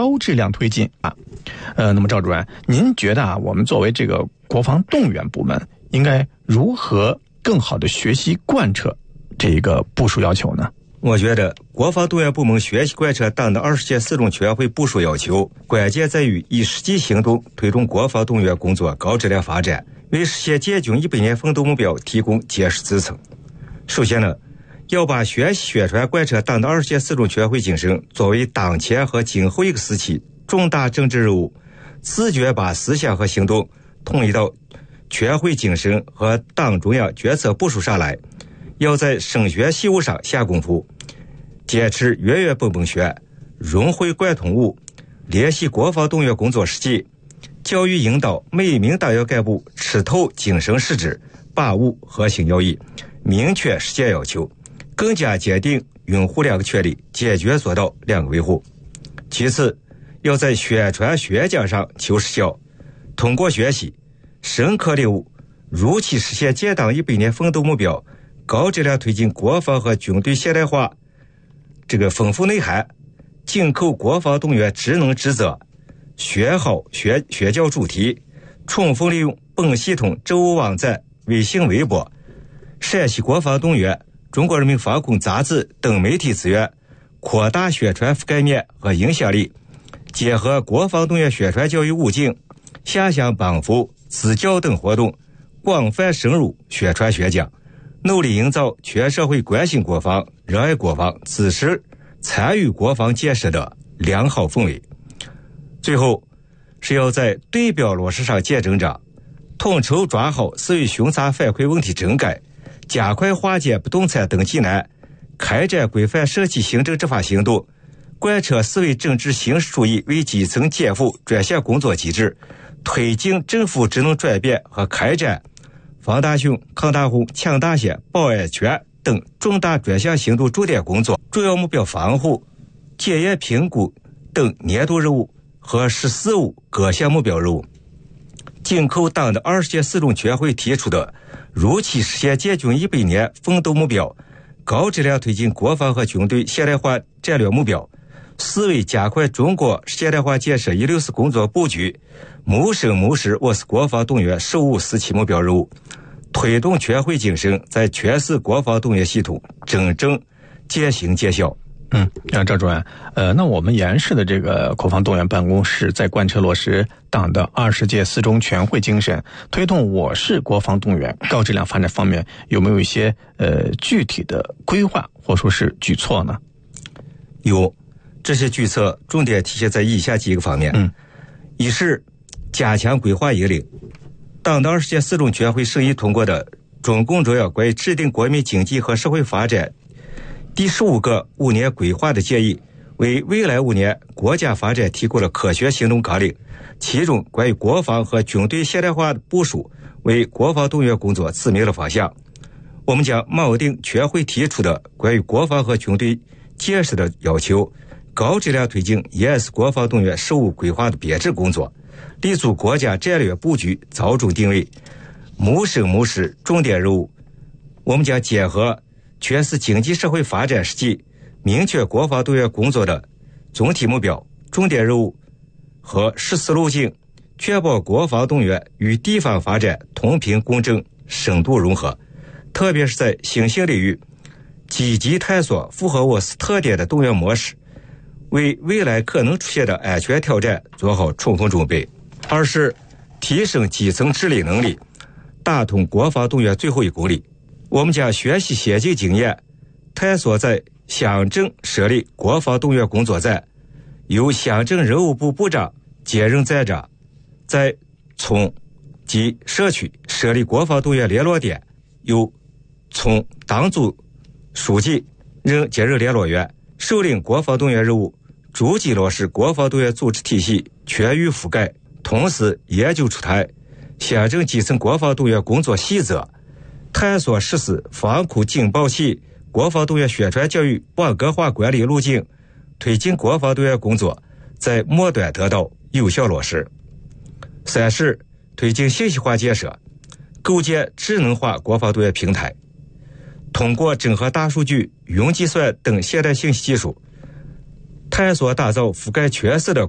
高质量推进啊。那么赵主任，您觉得我们作为这个国防动员部门，应该如何更好的学习贯彻这一个部署要求呢？ 我觉得国防动员部门学习贯彻党的20届四中全会部署要求，关键在于以实际行动推动国防动员工作高质量发展，为实现建军100年奋斗目标提供坚实支撑。首先呢，要把学习宣传贯彻党的20届四中全会精神作为当前和今后一个时期重大政治任务，自觉把思想和行动统一到全会精神和党中央决策部署上来。要在升学习务上下功夫，坚持原原本本学，融会贯通悟，联系国防动员工作实际，教育引导每一名党员干部吃透精神实质，把握核心要义，明确实践要求，更加坚定拥护2个权利，坚决做到2个维护。其次，要在宣传宣讲上求实效，通过学习深刻领悟如期实现建党100年奋斗目标，高质量推进国防和军队现代化这个丰富内涵，紧扣国防动员职能职责，选好宣教主题，充分利用本系统政务网站、微信、微博、陕西国防动员、中国人民防空杂志等媒体资源，扩大宣传覆盖面和影响力，结合国防动员宣传教育武警、下乡帮扶、支教等活动，广泛深入宣传宣讲，努力营造全社会关心国防、热爱国防、支持参与国防建设的良好氛围。最后是要在对标落实上见真章，统筹抓好思维巡查反馈问题整改，加快化解不动产登记难，开展规范社企行政执法行动，贯彻思维政治形式主义为基层肩负专项工作机制，推进政府职能转变和开展防大凶、抗大洪、抢大险、保安全等重大专项行动重点工作、主要目标防护、检验评估等年度任务和14务各项目标任务，紧扣党的20届四中全会提出的如期实现建军100年奋斗目标，高质量推进国防和军队现代化战略目标，思维加快中国现代化建设164工作布局，谋生谋实我市国防动员15务4期目标任务，推动全会精神在全市国防动员系统真正见行见效。 赵主任，那我们延市的这个国防动员办公室在贯彻落实党的20届四中全会精神，推动我市国防动员高质量发展方面，有没有一些具体的规划或说是举措呢？ 有，这些举措重点体现在以下几个方面。一是加强规划引领，党的20届四中全会审议通过的中共中央关于制定国民经济和社会发展第15个5年规划的建议，为未来5年国家发展提供了科学行动纲领，其中关于国防和军队现代化的部署为国防动员工作指明了方向。我们将铆定全会提出的关于国防和军队建设的要求，高质量推进延安市国防动员15务规划的编制工作，立足国家战略布局早中定位，谋生谋实重点任务。我们将结合全市经济社会发展实际，明确国防动员工作的总体目标、重点任务和实施路径，确保国防动员与地方发展同频共振、深度融合。特别是在新兴领域，积极探索符合我市特点的动员模式，为未来可能出现的安全挑战做好充分准备。二是提升基层治理能力，打通国防动员最后1公里。我们将学习先进经验，探索在乡镇设立国防动员工作站，由乡镇人务部部长兼任站长，在村及社区设立国防动员联络点，由村党组书记兼任联络员，首领国防动员任务，逐级落实国防动员组织体系全域覆盖，同时研究出台乡镇基层国防动员工作细则，探索实施防空警报器国防动员宣传教育网格化管理路径，推进国防动员工作在末端得到有效落实。三是推进信息化建设，构建智能化国防动员平台，通过整合大数据、云计算等现代信息技术，探索打造覆盖全市的